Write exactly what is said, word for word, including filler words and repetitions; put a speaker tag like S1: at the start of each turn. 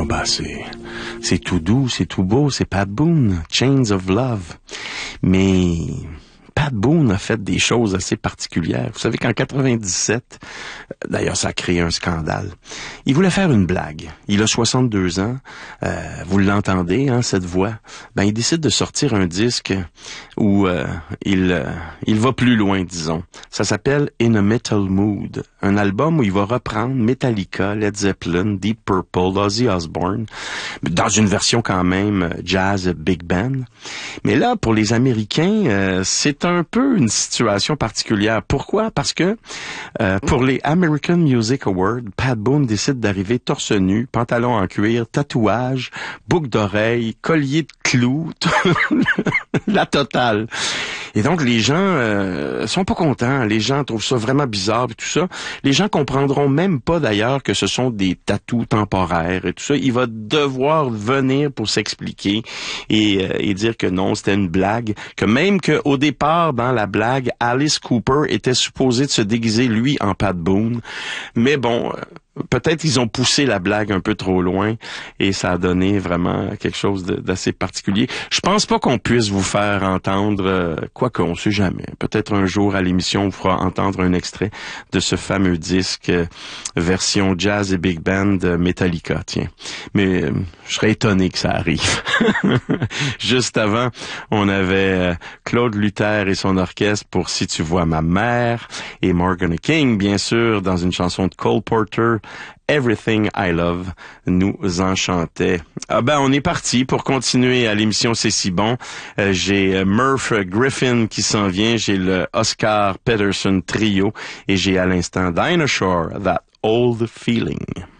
S1: Oh bah c'est c'est tout doux, c'est tout beau, c'est Pat Boone, Chains of Love. Mais Pat Boone a fait des choses assez particulières. Vous savez qu'en quatre-vingt-dix-sept, d'ailleurs ça a créé un scandale, il voulait faire une blague. Il a soixante-deux ans, euh, vous l'entendez, hein, cette voix. Ben il décide de sortir un disque où euh, il euh, il va plus loin, disons. Ça s'appelle In a Metal Mood, un album où il va reprendre Metallica, Led Zeppelin, Deep Purple, Ozzy Osbourne, dans une version quand même jazz big band. Mais là, pour les Américains, euh, c'est un peu une situation particulière. Pourquoi? Parce que euh, pour les American Music Awards, Pat Boone décide d'arriver torse nu, pantalon en cuir, tatouage, boucle d'oreille, collier de clous, la totale. Et donc, les gens euh, sont pas contents. Les gens trouvent ça vraiment bizarre et tout ça. Les gens comprendront même pas, d'ailleurs, que ce sont des tatous temporaires et tout ça. Il va devoir venir pour s'expliquer et, euh, et dire que non, c'était une blague. Que même qu'au départ, dans la blague, Alice Cooper était supposé de se déguiser, lui, en Pat Boone. Mais bon... Euh, peut-être ils ont poussé la blague un peu trop loin et ça a donné vraiment quelque chose de, d'assez particulier. Je pense pas qu'on puisse vous faire entendre, euh, quoi qu'on sait jamais. Peut-être un jour à l'émission on vous fera entendre un extrait de ce fameux disque euh, version jazz et big band de Metallica, tiens. Mais euh, je serais étonné que ça arrive. Juste avant, on avait euh, Claude Luther et son orchestre pour Si tu vois ma mère et Morgan King, bien sûr, dans une chanson de Cole Porter, Everything I Love nous enchantait. Ah ben, on est parti pour continuer à l'émission C'est si bon. Euh, j'ai euh, Murph Griffin qui s'en vient, j'ai le Oscar Peterson Trio et j'ai à l'instant Dinah Shore, That Old Feeling.